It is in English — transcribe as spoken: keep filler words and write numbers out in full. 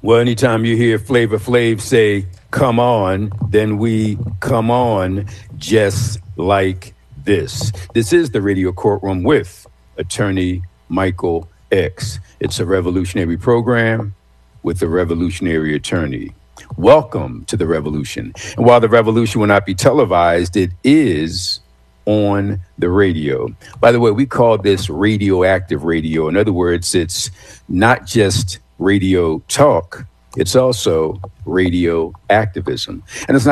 Well, anytime you hear Flavor Flav say, come on, then we come on just like this. This is the Radio Courtroom with attorney Michael X. It's a revolutionary program with a revolutionary attorney. Welcome to the revolution. And while the revolution will not be televised, it is on the radio. By the way, we call this radioactive radio. In other words, it's not just radio talk, it's also radio activism. And it's not